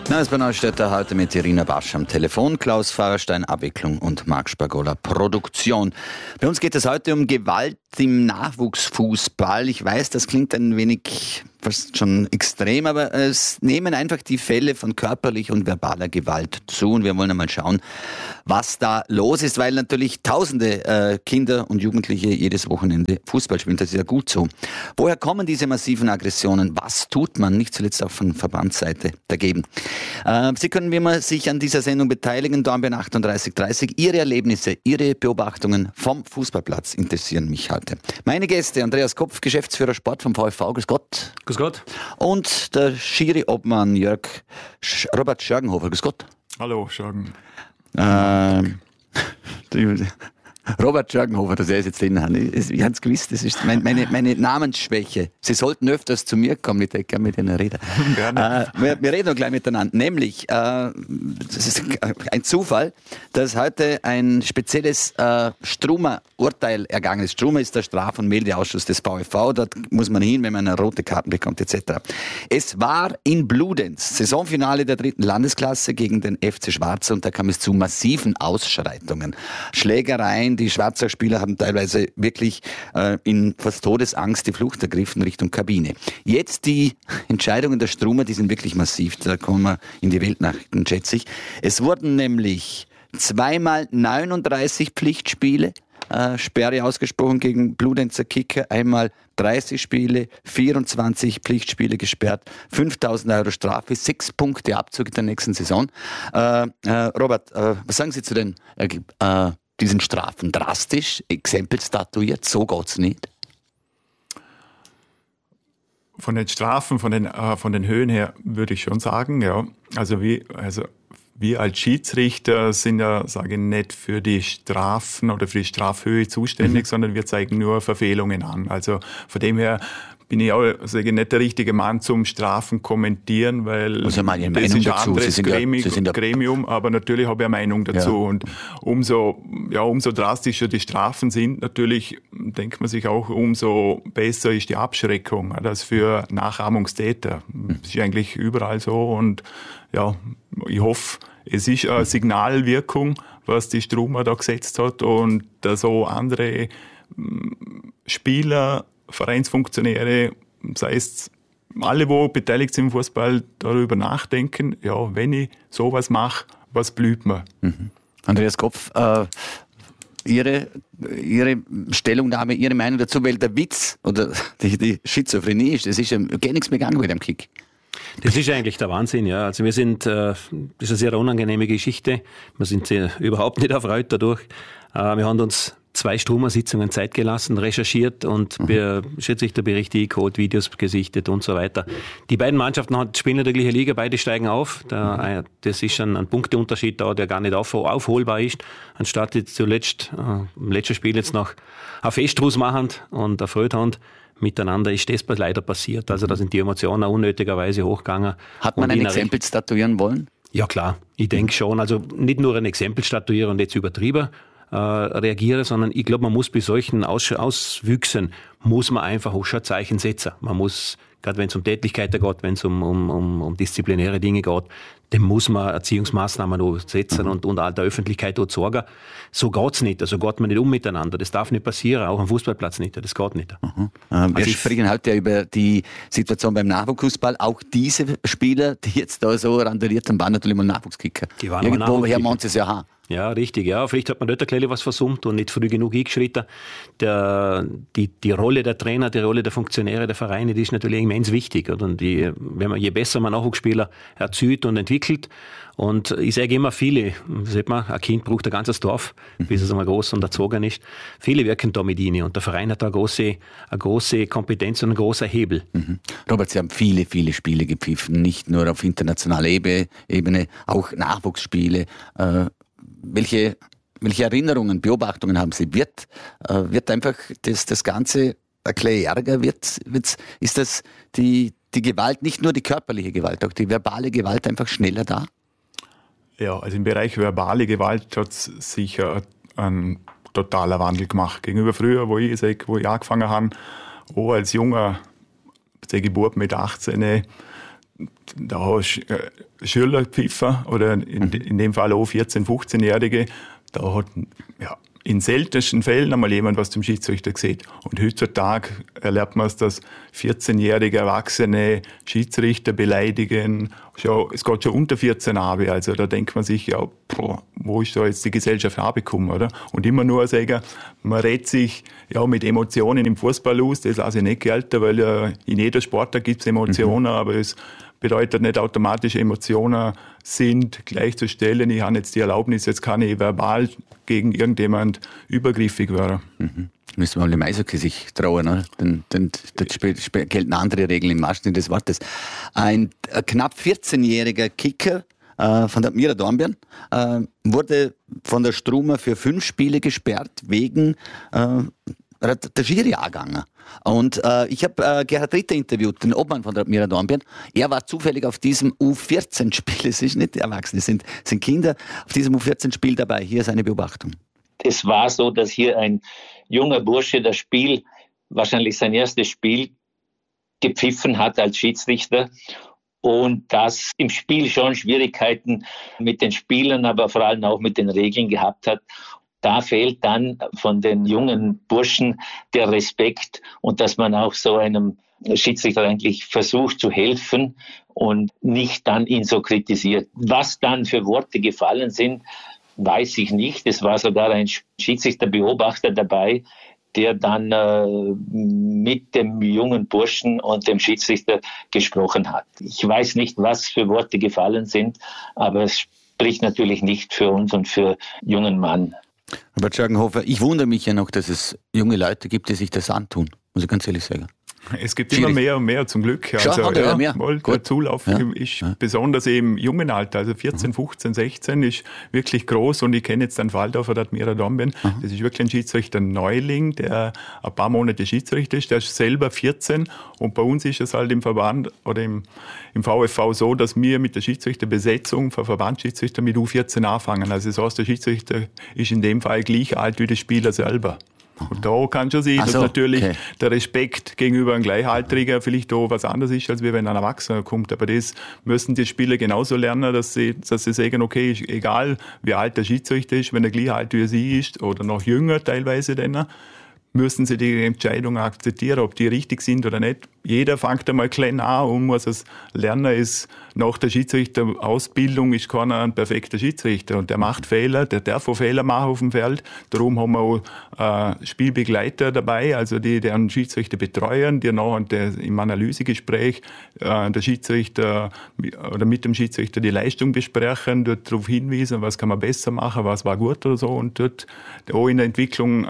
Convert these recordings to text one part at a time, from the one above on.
Neues bei Neustädter heute mit Irina Basch am Telefon, Klaus Feuerstein Abwicklung und Marc Spagola Produktion. Bei uns geht es heute um Gewalt im Nachwuchsfußball. Ich weiß, das klingt ein wenig fast schon extrem, aber es nehmen einfach die Fälle von körperlich und verbaler Gewalt zu und wir wollen einmal schauen, was da los ist, weil natürlich tausende Kinder und Jugendliche jedes Wochenende Fußball spielen. Das ist ja gut so. Woher kommen diese massiven Aggressionen? Was tut man, nicht zuletzt auch von Verbandsseite, dagegen? Sie können wie immer sich an dieser Sendung beteiligen, Dornbirn 3830. Ihre Erlebnisse, Ihre Beobachtungen vom Fußballplatz interessieren mich heute. Meine Gäste, Andreas Kopf, Geschäftsführer Sport vom VfV, grüß Gott. Grüß Gott. Und der Schiri-Obmann Robert Schörgenhofer, grüß Gott. Hallo, Schörgen. Robert Schörgenhofer, dass er jetzt drin hat. Ich habe es gewusst, das ist meine Namensschwäche. Sie sollten öfters zu mir kommen, ich gerne mit Ihnen reden. Gerne. Wir reden noch gleich miteinander. Nämlich, das ist ein Zufall, dass heute ein spezielles Strumer-Urteil ergangen ist. Strumer ist der Straf- und Meldeausschuss des VfV. Dort muss man hin, wenn man eine rote Karte bekommt, etc. Es war in Bludenz, Saisonfinale der 3. Landesklasse gegen den FC Schwarzer, und da kam es zu massiven Ausschreitungen, Schlägereien. Die Schwarzer Spieler haben teilweise wirklich in fast Todesangst die Flucht ergriffen Richtung Kabine. Jetzt die Entscheidungen der Strumer, die sind wirklich massiv. Da kommen wir in die Weltnachrichten, schätze ich. Es wurden nämlich zweimal 39 Pflichtspiele, Sperre ausgesprochen gegen Bludenzer Kicker, einmal 30 Spiele, 24 Pflichtspiele gesperrt, 5.000 Euro Strafe, 6 Punkte Abzug in der nächsten Saison. Robert, was sagen Sie zu den diesen Strafen? Drastisch, Exempel statuiert, so geht's nicht? Von den Strafen, von den Höhen her würde ich schon sagen, ja. Also wir als Schiedsrichter sind ja, sage ich, nicht für die Strafen oder für die Strafhöhe zuständig, sondern wir zeigen nur Verfehlungen an. Also von dem her bin ich auch, sage ich, nicht der richtige Mann zum Strafen kommentieren, weil das ist ein anderes Gremium, aber natürlich habe ich eine Meinung dazu. Ja. Und umso drastischer die Strafen sind, natürlich denkt man sich auch, umso besser ist die Abschreckung, das für Nachahmungstäter. Das ist eigentlich überall so, und ja, ich hoffe, es ist eine Signalwirkung, was die Strumer da gesetzt hat, und so andere Spieler, Vereinsfunktionäre, sei es alle, die beteiligt sind im Fußball, darüber nachdenken, ja, wenn ich sowas mache, was blüht mir? Mhm. Andreas Kopf, Ihre Stellungnahme, Ihre Meinung dazu, weil der Witz oder die Schizophrenie ist, es ist ja gar nichts mehr gegangen mit dem Kick. Das ist eigentlich der Wahnsinn, ja. Also das ist eine sehr unangenehme Geschichte. Wir sind überhaupt nicht erfreut dadurch. Wir haben uns 2 Strumer-Sitzungen Zeit gelassen, recherchiert und Schiedsrichterberichte eingeholt, Videos gesichtet und so weiter. Die beiden Mannschaften spielen in der gleichen Liga, beide steigen auf. Das ist ein Punkteunterschied da, der gar nicht aufholbar ist. Anstatt jetzt zuletzt, im letzten Spiel jetzt noch ein Fest draus machen und eine Freude haben miteinander, ist das leider passiert. Also da sind die Emotionen auch unnötigerweise hochgegangen. Hat man ein Exempel statuieren wollen? Ja klar, ich denke schon. Also nicht nur ein Exempel statuieren und jetzt übertrieben reagieren, sondern ich glaube, man muss bei solchen Auswüchsen, muss man einfach auch schon Zeichen setzen. Man muss, gerade wenn es um Tätlichkeiten geht, wenn es um disziplinäre Dinge geht, dann muss man Erziehungsmaßnahmen auch setzen und der Öffentlichkeit auch sorgen. So geht's nicht. Also geht man nicht miteinander. Das darf nicht passieren, auch am Fußballplatz nicht. Das geht nicht. Wir sprechen heute ja über die Situation beim Nachwuchsfußball. Auch diese Spieler, die jetzt da so randaliert haben, waren natürlich mal Nachwuchskicker. Irgendwoher meint es ja haben. Ja, richtig. Ja, vielleicht hat man dort ein bisschen was versummt und nicht früh genug eingeschritten. Die Rolle der Trainer, die Rolle der Funktionäre, der Vereine, die ist natürlich immens wichtig. Und je besser man Nachwuchsspieler erzieht und entwickelt. Und ich sage immer, viele, sieht man, ein Kind braucht ein ganzes Dorf, bis es einmal groß und erzogen ist. Viele wirken da mit ihnen und der Verein hat da eine große Kompetenz und einen großen Hebel. Robert, Sie haben viele, viele Spiele gepfiffen, nicht nur auf internationaler Ebene, auch Nachwuchsspiele. Welche Erinnerungen, Beobachtungen haben Sie? Wird einfach das Ganze ein bisschen ärger? Ist das die Gewalt, nicht nur die körperliche Gewalt, auch die verbale Gewalt einfach schneller da? Ja, also im Bereich verbale Gewalt hat es sicher ein totaler Wandel gemacht. Gegenüber früher, wo ich angefangen habe, auch als junger Bub mit 18, da hast du Schülerpfiffer oder in dem Fall auch 14-, 15-Jährige, da hat in seltensten Fällen einmal jemand was zum Schiedsrichter gesehen. Und heutzutage erlebt man es, dass 14-jährige Erwachsene Schiedsrichter beleidigen. Es geht schon unter 14 an. Also da denkt man sich, wo ist da jetzt die Gesellschaft angekommen, oder? Und immer nur sagen, man redet sich mit Emotionen im Fußball aus, das lasse ich nicht gelten, weil in jeder Sportart gibt es Emotionen, aber es bedeutet nicht automatisch, Emotionen sind gleichzustellen. Ich habe jetzt die Erlaubnis, jetzt kann ich verbal gegen irgendjemand übergriffig werden. Müssen wir mal dem Eishockey sich trauen, oder? Denn da gelten andere Regeln im wahrsten Sinne des Wortes. Ein knapp 14-jähriger Kicker von der Admira Dornbirn wurde von der Struma für 5 Spiele gesperrt wegen der Schiri angegangen. Und ich habe Gerhard Ritter interviewt, den Obmann von der Admira Dornbirn. Er war zufällig auf diesem U14-Spiel, es ist nicht Erwachsene, es sind Kinder, auf diesem U14-Spiel dabei. Hier seine Beobachtung. Es war so, dass hier ein junger Bursche das Spiel, wahrscheinlich sein erstes Spiel, gepfiffen hat als Schiedsrichter und das im Spiel schon Schwierigkeiten mit den Spielern, aber vor allem auch mit den Regeln gehabt hat. Da fehlt dann von den jungen Burschen der Respekt und dass man auch so einem Schiedsrichter eigentlich versucht zu helfen und nicht dann ihn so kritisiert. Was dann für Worte gefallen sind, weiß ich nicht. Es war sogar ein Schiedsrichterbeobachter dabei, der dann mit dem jungen Burschen und dem Schiedsrichter gesprochen hat. Ich weiß nicht, was für Worte gefallen sind, aber es spricht natürlich nicht für uns und für jungen Mann. Robert Schörgenhofer, ich wundere mich ja noch, dass es junge Leute gibt, die sich das antun, muss ich ganz ehrlich sagen. Es gibt immer mehr und mehr zum Glück. Also, mehr. Der Zulauf ist besonders im jungen Alter, also 14, 15, 16 ist wirklich groß und ich kenne jetzt den Fall da von der Admira Dornbirn. Das ist wirklich ein Schiedsrichter-Neuling, der ein paar Monate Schiedsrichter ist, der ist selber 14 und bei uns ist es halt im Verband oder im VfV so, dass wir mit der Schiedsrichterbesetzung von Verbandsschiedsrichter mit U14 anfangen. Also das heißt, der Schiedsrichter ist in dem Fall gleich alt wie der Spieler selber. Und da kann schon sein, dass natürlich der Respekt gegenüber einem Gleichaltrigen vielleicht auch was anderes ist, als wenn ein Erwachsener kommt. Aber das müssen die Spieler genauso lernen, dass sie sagen, okay, egal wie alt der Schiedsrichter ist, wenn er gleich alt wie sie ist oder noch jünger teilweise dann, müssen sie die Entscheidungen akzeptieren, ob die richtig sind oder nicht. Jeder fängt einmal klein an und muss es lernen. Nach der Schiedsrichterausbildung ist keiner ein perfekter Schiedsrichter. Und der macht Fehler, der darf auch Fehler machen auf dem Feld. Darum haben wir auch Spielbegleiter dabei, also die einen Schiedsrichter betreuen, die nachher im Analysegespräch der Schiedsrichter oder mit dem Schiedsrichter die Leistung besprechen, dort darauf hinweisen, was kann man besser machen, was war gut oder so. Und dort auch in der Entwicklung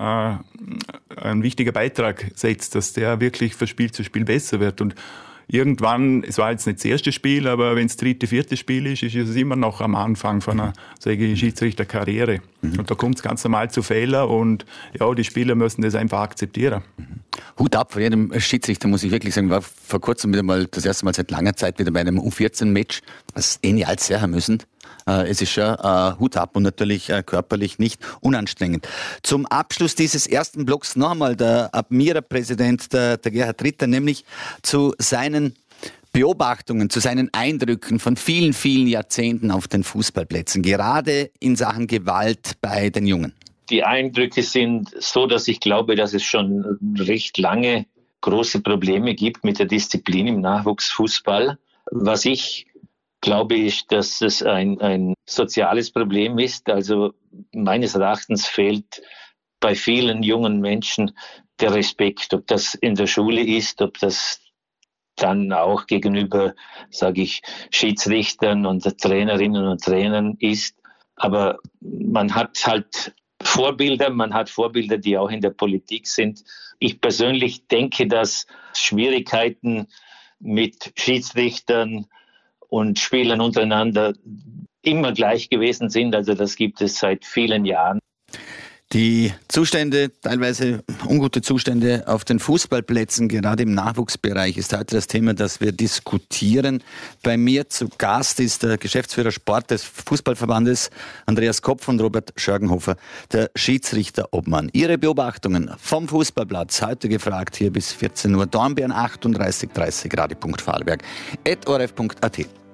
ein wichtiger Beitrag setzt, dass der wirklich von Spiel zu Spiel besser wird. Und irgendwann, es war jetzt nicht das erste Spiel, aber wenn es das 3., 4. Spiel ist es immer noch am Anfang von einer Schiedsrichterkarriere. Und da kommt es ganz normal zu Fehlern und die Spieler müssen das einfach akzeptieren. Hut ab vor jedem Schiedsrichter, muss ich wirklich sagen. Ich war vor kurzem wieder mal, das erste Mal seit langer Zeit, wieder bei einem U14-Match, was nicht alt sehr müssen. Es ist schon Hut ab und natürlich körperlich nicht unanstrengend. Zum Abschluss dieses ersten Blocks noch einmal der Admira-Präsident, der Gerhard Ritter, nämlich zu seinen Beobachtungen, zu seinen Eindrücken von vielen, vielen Jahrzehnten auf den Fußballplätzen, gerade in Sachen Gewalt bei den Jungen. Die Eindrücke sind so, dass ich glaube, dass es schon recht lange große Probleme gibt mit der Disziplin im Nachwuchsfußball. Was ich glaube ich, dass es ein soziales Problem ist. Also meines Erachtens fehlt bei vielen jungen Menschen der Respekt, ob das in der Schule ist, ob das dann auch gegenüber, sage ich, Schiedsrichtern und Trainerinnen und Trainern ist. Aber man hat halt Vorbilder, die auch in der Politik sind. Ich persönlich denke, dass Schwierigkeiten mit Schiedsrichtern und Spielern untereinander immer gleich gewesen sind. Also das gibt es seit vielen Jahren. Die Zustände, teilweise ungute Zustände auf den Fußballplätzen, gerade im Nachwuchsbereich, ist heute das Thema, das wir diskutieren. Bei mir zu Gast ist der Geschäftsführer Sport des Fußballverbandes, Andreas Kopf, und Robert Schörgenhofer, der Schiedsrichterobmann. Ihre Beobachtungen vom Fußballplatz, heute gefragt, hier bis 14 Uhr, Dornbirn 38 30, Radio.Vorarlberg, @orf.at.